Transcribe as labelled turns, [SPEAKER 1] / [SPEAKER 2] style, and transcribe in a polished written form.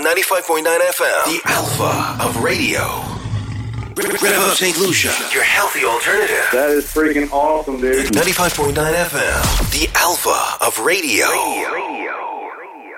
[SPEAKER 1] 95.9 FM, the Alpha of radio. Rev up St. Lucia, your healthy alternative.
[SPEAKER 2] That is freaking awesome, dude.
[SPEAKER 1] 95.9 FM, the Alpha of radio.